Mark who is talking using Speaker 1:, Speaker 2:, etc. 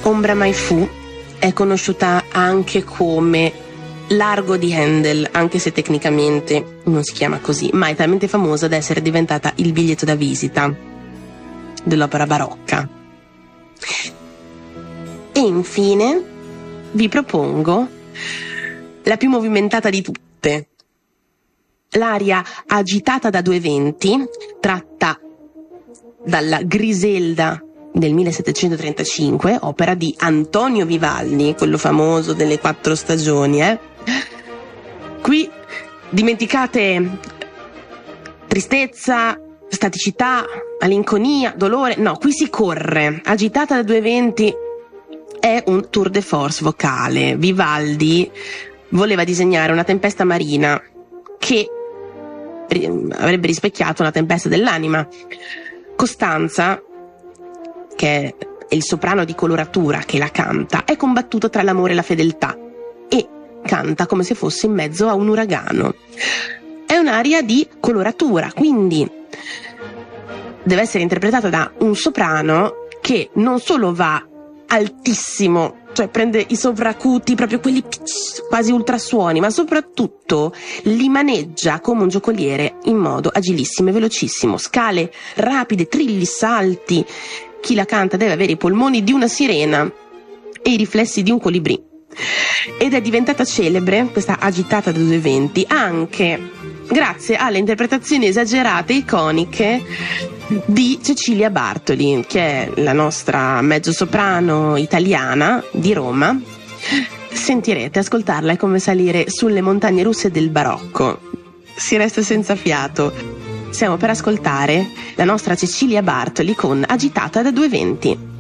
Speaker 1: Ombra mai fu è conosciuta anche come Largo di Handel, anche se tecnicamente non si chiama così, ma è talmente famosa da essere diventata il biglietto da visita dell'opera barocca. E infine vi propongo la più movimentata di tutte, l'aria Agitata da due venti, tratta dalla Griselda del 1735, opera di Antonio Vivaldi, quello famoso delle 4 stagioni. Qui dimenticate tristezza, staticità, malinconia, dolore. No, qui si corre. Agitata da due venti è un tour de force vocale. Vivaldi voleva disegnare una tempesta marina che avrebbe rispecchiato una tempesta dell'anima. Costanza, che è il soprano di coloratura che la canta, è combattuto tra l'amore e la fedeltà e canta come se fosse in mezzo a un uragano. È un'aria di coloratura, quindi deve essere interpretata da un soprano che non solo va altissimo, cioè prende i sovracuti, proprio quelli quasi ultrasuoni, ma soprattutto li maneggia come un giocoliere in modo agilissimo e velocissimo. Scale rapide, trilli, salti. Chi la canta deve avere i polmoni di una sirena e i riflessi di un colibrì. Ed è diventata celebre, questa Agitata da due venti, anche grazie alle interpretazioni esagerate e iconiche di Cecilia Bartoli, che è la nostra mezzosoprano italiana di Roma. Sentirete, ascoltarla è come salire sulle montagne russe del barocco. Si resta senza fiato. Stiamo per ascoltare la nostra Cecilia Bartoli con Agitata da due venti.